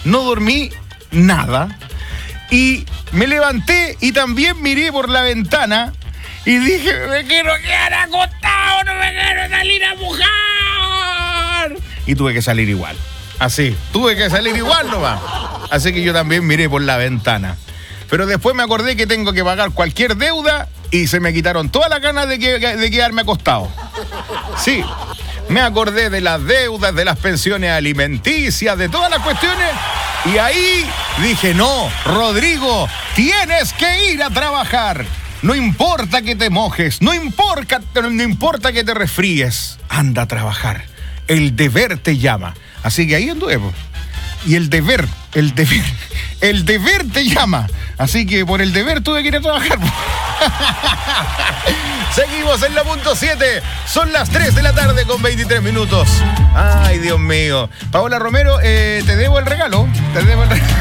no dormí nada. Y me levanté y también miré por la ventana y dije, me quiero quedar acostado, no me quiero salir a mojar. Y tuve que salir igual. Así, tuve que salir igual nomás. Así que yo también miré por la ventana. Pero después me acordé que tengo que pagar cualquier deuda y se me quitaron todas las ganas de quedarme acostado. Sí, me acordé de las deudas, de las pensiones alimenticias, de todas las cuestiones. Y ahí dije, no, Rodrigo, tienes que ir a trabajar. No importa que te mojes, no importa que te resfríes. Anda a trabajar. El deber te llama. Así que ahí anduve. Y el deber te llama. Así que por el deber tuve que ir a trabajar. Seguimos en la punto 7. Son las 3 de la tarde con 23 minutos. Ay, Dios mío. Paola Romero, te debo el regalo.